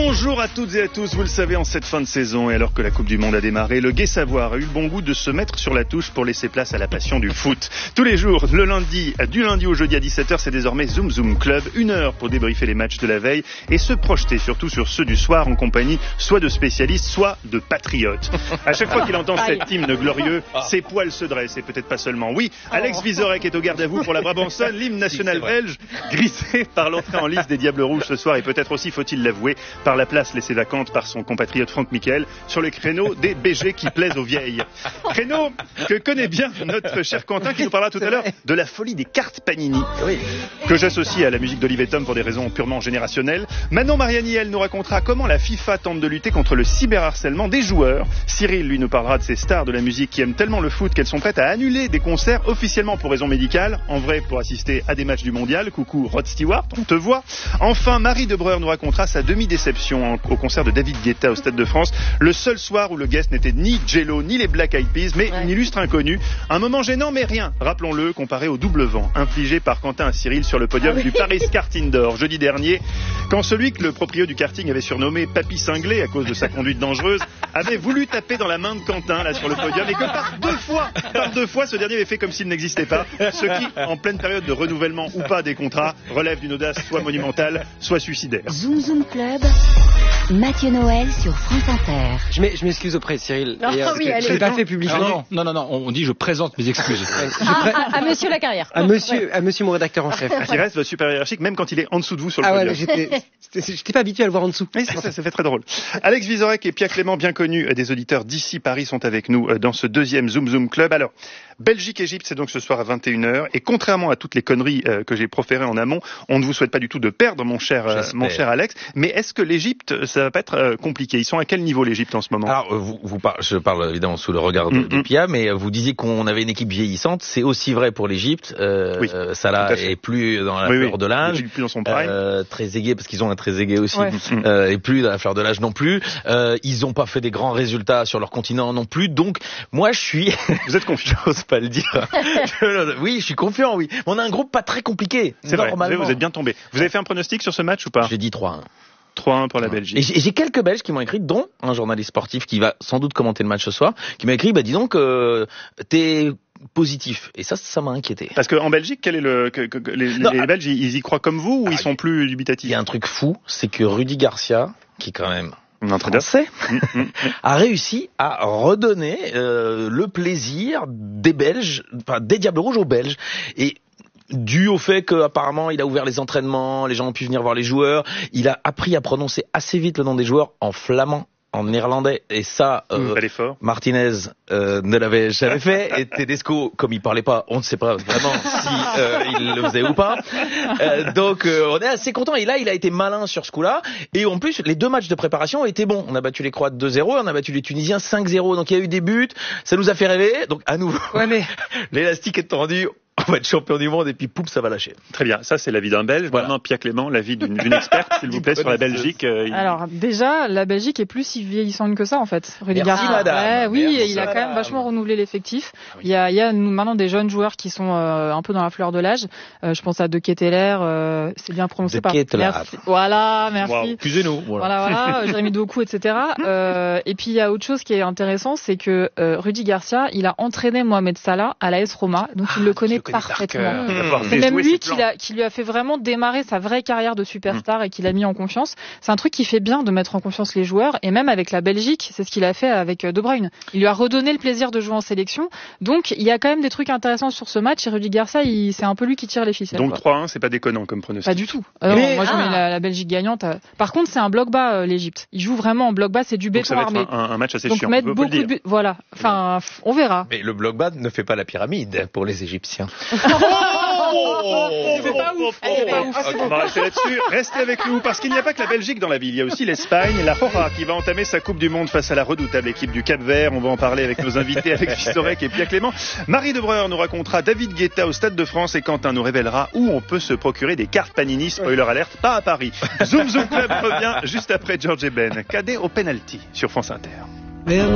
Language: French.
Bonjour à toutes et à tous, vous le savez, en cette fin de saison et alors que la Coupe du Monde a démarré, le Gai Savoir a eu le bon goût de se mettre sur la touche pour laisser place à la passion du foot. Tous les jours, du lundi au jeudi à 17h, c'est désormais Zoom Zoom Club, 1 heure pour débriefer les matchs de la veille et se projeter surtout sur ceux du soir en compagnie soit de spécialistes, soit de patriotes. À chaque fois qu'il entend cet hymne glorieux, ses poils se dressent et peut-être pas seulement. Oui, Alex Vizorek est au garde à vous pour la Brabançonne, l'hymne national belge, grisé par l'entrée en lice des Diables Rouges ce soir et peut-être aussi, faut-il l'avouer, par la place laissée vacante par son compatriote Franck Michael sur le créneau des BG qui plaisent aux vieilles. Créneau que connaît bien notre cher Quentin qui nous parlera tout à l'heure de la folie des cartes Panini, que j'associe à la musique d'Olive et Tom pour des raisons purement générationnelles. Manon Mariani, elle nous racontera comment la FIFA tente de lutter contre le cyberharcèlement des joueurs. Cyril, lui, nous parlera de ces stars de la musique qui aiment tellement le foot qu'elles sont prêtes à annuler des concerts officiellement pour raisons médicales, en vrai pour assister à des matchs du mondial. Coucou Rod Stewart, on te voit. Enfin, Marie Debreur nous racontera sa demi-déception au concert de David Guetta au Stade de France, le seul soir où le guest n'était ni Jello ni les Black Eyed Peas, mais une illustre inconnue. Un moment gênant, mais rien, rappelons-le, comparé au double vent infligé par Quentin à Cyril sur le podium du Paris Kart Indoor jeudi dernier, quand celui que le proprio du karting avait surnommé Papy Cinglé à cause de sa conduite dangereuse avait voulu taper dans la main de Quentin là sur le podium et que par deux fois ce dernier avait fait comme s'il n'existait pas, ce qui, en pleine période de renouvellement ou pas des contrats, relève d'une audace soit monumentale, soit suicidaire. Zoom Zoom Club, Mathieu Noël sur France Inter. Je m'excuse auprès de Cyril. Je l'ai pas fait publiquement. Non, on dit je présente mes excuses. À monsieur la carrière. À monsieur mon rédacteur en chef. Qui reste votre super hiérarchique même quand il est en dessous de vous sur le podium. J'étais pas habitué à le voir en dessous. Oui, ça fait très drôle. Alex Vizorek et Pierre Clément, bien connus des auditeurs d'ici Paris, sont avec nous dans ce deuxième Zoom Zoom Club. Alors, Belgique-Égypte, c'est donc ce soir à 21h. Et contrairement à toutes les conneries que j'ai proférées en amont, on ne vous souhaite pas du tout de perdre, mon cher Alex. Mais est-ce que l'Égypte, ça va pas être compliqué? Ils sont à quel niveau l'Égypte en ce moment? Alors, je parle évidemment sous le regard de Pia, mais vous disiez qu'on avait une équipe vieillissante. C'est aussi vrai pour l'Égypte. Salah est plus dans la fleur de l'âge. Plus dans son prime. Trezeguet, parce qu'ils ont un Trezeguet aussi. Et plus dans la fleur de l'âge non plus. Ils ont pas fait des grands résultats sur leur continent non plus. Donc, moi, je suis... Vous êtes confiant? J'ose pas le dire. Oui, je suis confiant, oui. On a un groupe pas très compliqué. C'est vrai, vous êtes bien tombé. Vous avez fait un pronostic sur ce match ou pas? J'ai dit 3-1. 3-1 pour la Belgique. Et j'ai quelques Belges qui m'ont écrit, dont un journaliste sportif qui va sans doute commenter le match ce soir, qui m'a écrit, dis donc, t'es positif. Et ça m'a inquiété. Parce qu'en Belgique, quel est les Belges, ils y croient comme vous ou ils sont plus dubitatifs? Il y a un truc fou, c'est que Rudy Garcia, qui quand même... Français, a réussi à redonner le plaisir des Belges, enfin des Diables Rouges aux Belges. Et dû au fait qu'apparemment il a ouvert les entraînements, les gens ont pu venir voir les joueurs, il a appris à prononcer assez vite le nom des joueurs en flamand, en néerlandais, et ça, Martinez ne l'avait jamais fait, et Tedesco, comme il parlait pas, on ne sait pas vraiment si il le faisait ou pas. Donc on est assez content, et là il a été malin sur ce coup-là, et en plus les 2 matchs de préparation ont été bons. On a battu les Croates 2-0, on a battu les Tunisiens 5-0, donc il y a eu des buts, ça nous a fait rêver, donc à nouveau, l'élastique est tendu. On va être champion du monde et puis poum, ça va lâcher. Très bien, ça c'est l'avis d'un Belge. Voilà. Maintenant, Pierre Clément, l'avis d'une experte, s'il vous plaît, sur la Belgique. Alors déjà, la Belgique est plus si vieillissante que ça en fait. Rudy Garcia, madame. Il a quand même vachement renouvelé l'effectif. Il y a maintenant des jeunes joueurs qui sont un peu dans la fleur de l'âge. Je pense à De Ketelaere, c'est bien prononcé par. Merci. Voilà, merci. Wow. Excusez-nous. Voilà, Jérémy Doku, etc. Et puis il y a autre chose qui est intéressant, c'est que Rudy Garcia, il a entraîné Mohamed Salah à l'AS Roma, donc il le connaît parfaitement. C'est même lui qui lui a fait vraiment démarrer sa vraie carrière de superstar et qui l'a mis en confiance. C'est un truc qui fait bien de mettre en confiance les joueurs, et même avec la Belgique, c'est ce qu'il a fait avec De Bruyne. Il lui a redonné le plaisir de jouer en sélection. Donc il y a quand même des trucs intéressants sur ce match, et Rudy Garcia, c'est un peu lui qui tire les ficelles. Donc 3-1, c'est pas déconnant comme pronostic. Pas du tout. Moi je mets la Belgique gagnante. Par contre, c'est un bloc bas l'Égypte. Il joue vraiment en bloc bas, c'est du béton armé. Donc ça va être un match assez donc chiant. Mettre beaucoup de buts. Voilà. Enfin, on verra. Mais le bloc bas ne fait pas la pyramide pour les Égyptiens. On va rester là-dessus. Restez avec nous parce qu'il n'y a pas que la Belgique dans la ville. Il y a aussi l'Espagne, la Roja qui va entamer sa Coupe du Monde face à la redoutable équipe du Cap-Vert. On va en parler avec nos invités, avec Vizorek et Pierre Clément. Marie Debreur nous racontera David Guetta au Stade de France et Quentin nous révélera où on peut se procurer des cartes Panini. Spoiler alerte, pas à Paris. Zoom Zoom Club revient juste après George Ben. Cadet au penalty sur France Inter.